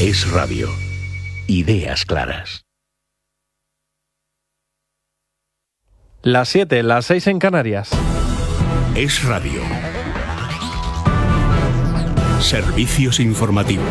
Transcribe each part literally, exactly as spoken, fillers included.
Es Radio. Ideas claras. Las siete, las seis en Canarias. Es Radio. Servicios informativos.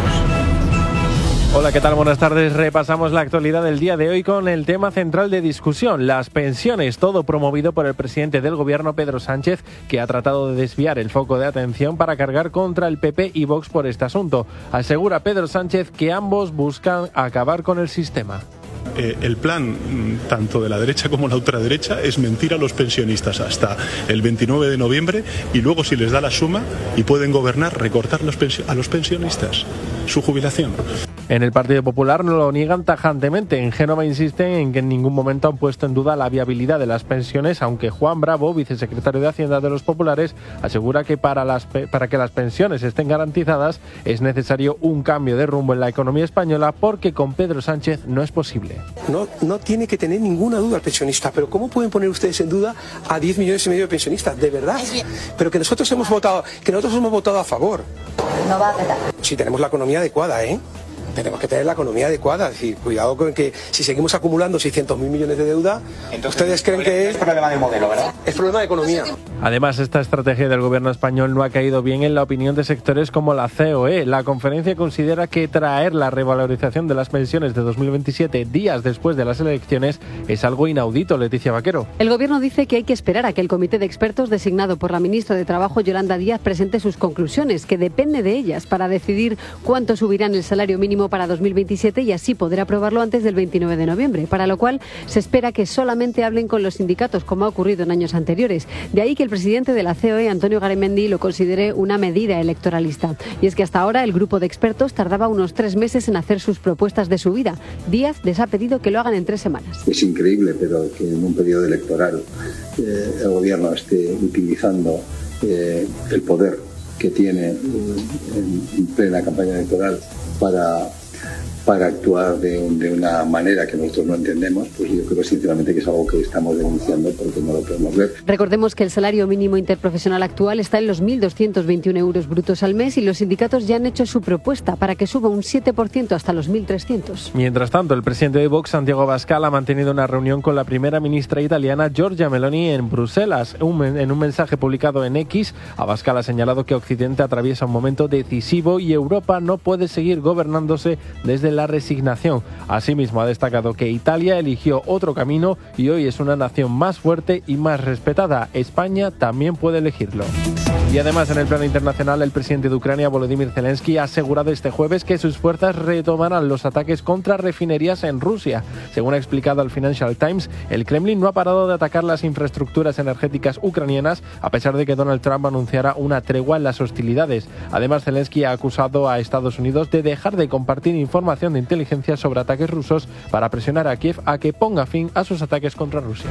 Hola, ¿qué tal? Buenas tardes. Repasamos la actualidad del día de hoy con el tema central de discusión, las pensiones, todo promovido por el presidente del Gobierno, Pedro Sánchez, que ha tratado de desviar el foco de atención para cargar contra el P P y Vox por este asunto. Asegura Pedro Sánchez que ambos buscan acabar con el sistema. Eh, el plan, tanto de la derecha como la ultraderecha, es mentir a los pensionistas hasta el veintinueve de noviembre y luego, si les da la suma y pueden gobernar, recortar los pensio- a los pensionistas su jubilación. En el Partido Popular no lo niegan tajantemente. En Génova insisten en que en ningún momento han puesto en duda la viabilidad de las pensiones, aunque Juan Bravo, vicesecretario de Hacienda de los Populares, asegura que para, las, para que las pensiones estén garantizadas es necesario un cambio de rumbo en la economía española, porque con Pedro Sánchez no es posible. No, no tiene que tener ninguna duda el pensionista, pero ¿cómo pueden poner ustedes en duda a diez millones y medio de pensionistas? De verdad. Pero que nosotros hemos votado, que nosotros hemos votado a favor. No va a petar. Si tenemos la economía adecuada, ¿eh? Tenemos que tener la economía adecuada. Es decir, cuidado con que si seguimos acumulando seiscientos mil millones de deuda, entonces, ¿ustedes creen que es problema de modelo, verdad? Es problema de economía. Además, esta estrategia del gobierno español no ha caído bien en la opinión de sectores como la C O E. La conferencia considera que traer la revalorización de las pensiones de dos mil veintisiete días después de las elecciones es algo inaudito. Leticia Vaquero. El gobierno dice que hay que esperar a que el comité de expertos designado por la ministra de Trabajo, Yolanda Díaz, presente sus conclusiones, que depende de ellas para decidir cuánto subirán el salario mínimo para dos mil veintisiete y así poder aprobarlo antes del veintinueve de noviembre, para lo cual se espera que solamente hablen con los sindicatos, como ha ocurrido en años anteriores. De ahí que el presidente de la C O E, Antonio Garamendi, lo considere una medida electoralista. Y es que hasta ahora el grupo de expertos tardaba unos tres meses en hacer sus propuestas de subida. Díaz les ha pedido que lo hagan en tres semanas. Es increíble, pero que en un periodo electoral eh, el gobierno esté utilizando eh, el poder que tiene eh, en, en plena campaña electoral para... para actuar de, de una manera que nosotros no entendemos, pues yo creo sinceramente que es algo que estamos denunciando porque no lo podemos ver. Recordemos que el salario mínimo interprofesional actual está en los mil doscientos veintiuno euros brutos al mes y los sindicatos ya han hecho su propuesta para que suba un siete por ciento hasta los mil trescientos. Mientras tanto, el presidente de Vox, Santiago Abascal, ha mantenido una reunión con la primera ministra italiana, Giorgia Meloni, en Bruselas. Un, en un mensaje publicado en X, Abascal ha señalado que Occidente atraviesa un momento decisivo y Europa no puede seguir gobernándose desde la resignación. Asimismo, ha destacado que Italia eligió otro camino y hoy es una nación más fuerte y más respetada. España también puede elegirlo. Y además, en el plano internacional, el presidente de Ucrania, Volodymyr Zelensky, ha asegurado este jueves que sus fuerzas retomarán los ataques contra refinerías en Rusia. Según ha explicado al Financial Times, el Kremlin no ha parado de atacar las infraestructuras energéticas ucranianas, a pesar de que Donald Trump anunciara una tregua en las hostilidades. Además, Zelensky ha acusado a Estados Unidos de dejar de compartir información de inteligencia sobre ataques rusos para presionar a Kiev a que ponga fin a sus ataques contra Rusia.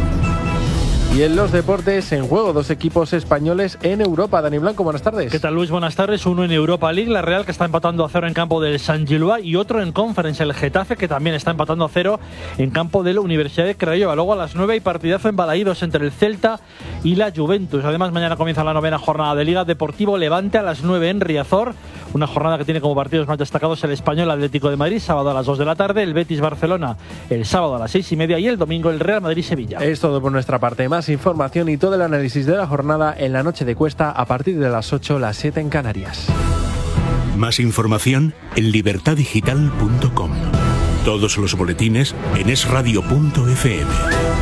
Y en los deportes, en juego dos equipos españoles en Europa. Dani Blanco, buenas tardes. ¿Qué tal, Luis? Buenas tardes. Uno en Europa League, la Real, que está empatando a cero en campo del San Gillois, y otro en Conference, el Getafe, que también está empatando a cero en campo de la Universidad de Craiova. Luego a las nueve hay partidazo en Balaídos entre el Celta y la Juventus. Además, mañana comienza la novena jornada de Liga. Deportivo Levante a las nueve en Riazor. Una jornada que tiene como partidos más destacados el Español Atlético de Madrid, sábado a las dos de la tarde, el Betis Barcelona el sábado a las seis y media y el domingo el Real Madrid Sevilla. Es todo por nuestra parte. Más información y todo el análisis de la jornada en la noche de Cuesta a partir de las ocho, las siete en Canarias. Más información en libertad digital punto com. Todos los boletines en es radio punto efe eme.